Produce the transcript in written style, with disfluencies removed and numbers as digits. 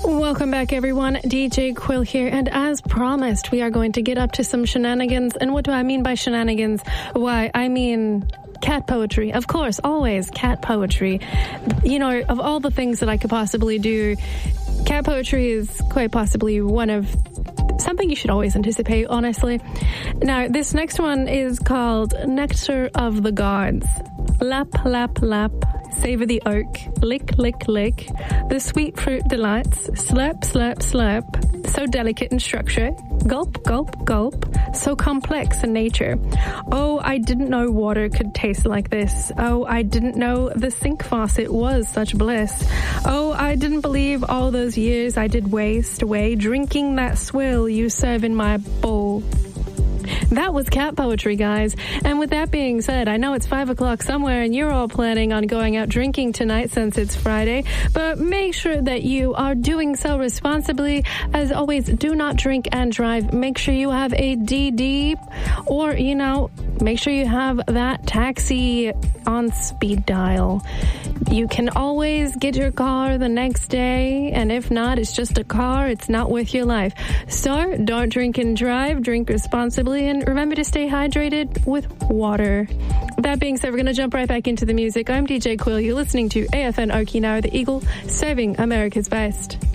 Welcome back, everyone. DJ Quill here, and as promised, we are going to get up to some shenanigans. And what do I mean by shenanigans? Why, I mean cat poetry. Of course, always cat poetry. You know, of all the things that I could possibly do, cat poetry is quite possibly one of something you should always anticipate, honestly. Now, this next one is called Nectar of the Gods. Lap, lap, lap, savor the oak, lick, lick, lick, the sweet fruit delights, slurp, slurp, slurp, so delicate in structure, gulp, gulp, gulp, so complex in nature. Oh, I didn't know water could taste like this. Oh, I didn't know the sink faucet was such bliss. Oh, I didn't believe all those years I did waste away drinking that swill you serve in my bowl. That was cat poetry, guys. And with that being said, I know it's 5 o'clock somewhere and you're all planning on going out drinking tonight since it's Friday, but make sure that you are doing so responsibly. As always, do not drink and drive. Make sure you have a DD or, you know, make sure you have that taxi on speed dial. You can always get your car the next day, and if not, it's just a car. It's not worth your life. So don't drink and drive. Drink responsibly, and remember to stay hydrated with water. That being said, we're going to jump right back into the music. I'm DJ Quill. You're listening to AFN Okinawa, the Eagle, serving America's best.